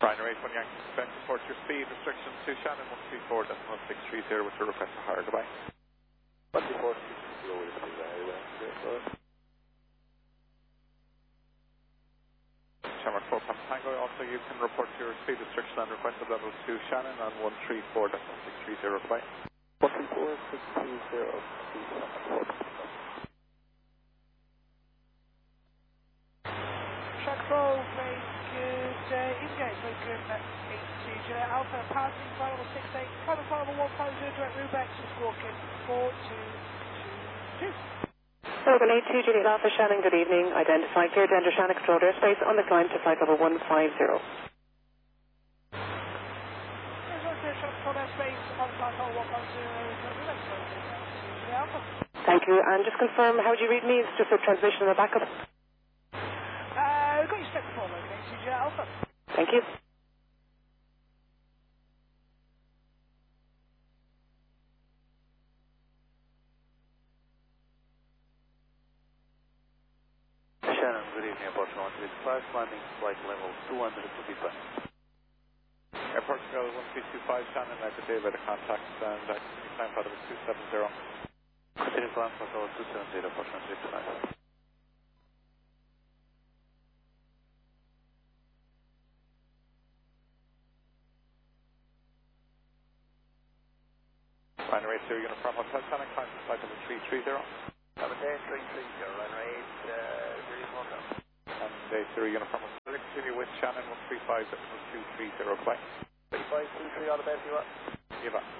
Ryanair 81 Yankee Quebec, report your speed restriction to Shannon 134.630 with your request for higher. Goodbye. 134.630 with the Shamrock 4 Papa Tango. Also, you can report your speed restriction and request of level 2 Shannon on 134.630. Goodbye. 134.630. Control, very good. Engage, very good. 82 Juliet Alpha, passing final 68, final 150, direct Rubex, is walking 4222. Logan 82 Juliet Alpha, Shannon, good evening. Identify clear to enter Shannon controlled airspace on the climb to flight level 150. There's one clear Shannon controlled airspace on flight level 150, direct Rubex, Juliet Alpha. Thank you, and just confirm, how would you read me? It's just a transmission and a backup. We've got your step before, Logan 82 Juliet Alpha. Thank you. Shannon, good evening, Airport 135, landing flight level 200 to be planned. Airport Girl 1325 Shannon, good day by the contact, and climb flight level 270. Continue climb flight level 270, Airport 135. Ryanair 80 Uniform Hotel Shannon, climb flight level 330. Have a day 330, Ryanair 80 Hotel. And day 0 Uniform Hotel, continue with Shannon 135.230. Goodbye. 3523, all the best you are. Eva.